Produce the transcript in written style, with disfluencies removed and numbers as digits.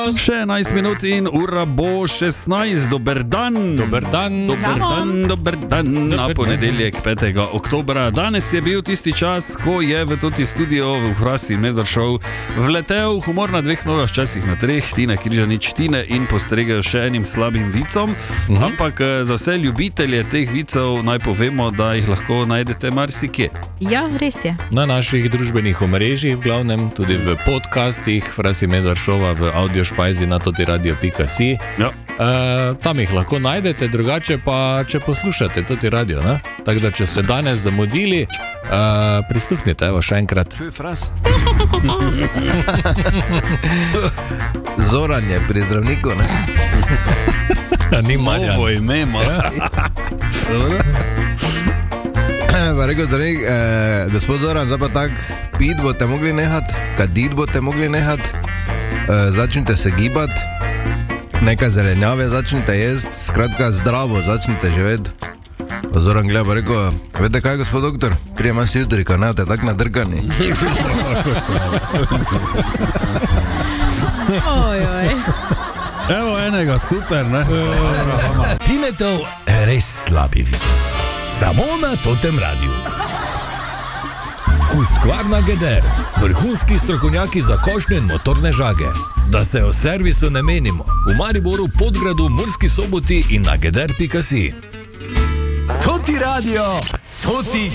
Še 11 minut in ura bo 16. Dober dan. Dober dan. Dober dan. Na ponedeljek 5. oktobra. Danes je bil tisti čas, ko je v toti studio v Hrasi Medvard Show vletel humor na dveh nogah, včasih na treh, Tina Križanič, Tine in postregajo še enim slabim vicom. Ampak za vse ljubitelje teh vicov naj povemo, da jih lahko najdete marsikje. Ja, res je. Na naših družbenih omrežjih, v glavnem tudi v podcastih Hrasi Medvard Showa v audio špajzi na totiradio.si. Ja. Tam jih lahko najdete, drugače pa če poslušate Toti radio, ne? Tako da če ste danes zamudili, prisluhnite, evo še enkrat. Čuj, Fras. Zoran je pri zdravniku, ne? Ni Marjan. Novo ime ima. Pa rekel zdravnik, gospod Zoran, zdaj pa tak, pit boste mogli nehat, kadit boste mogli nehat, začnite se gibati, nekaj zelenjave začnite jesti, skratka zdravo začnite živeti. Pa Zoran gleda pa rekel, veste kaj, gospod doktor, prijem si jutri, ko ne boste tak nadrkani. Ojoj. Evo enega, super, ne? Tinetov res slabi vid. Samo na Totem radiju. Husqvarna Geder, vrhunski strokovnjaki za košnje in motorne žage. Da se o servisu ne menimo. V Mariboru, Podgradu, Murski Soboti in na geder.si. Toti radio, Toti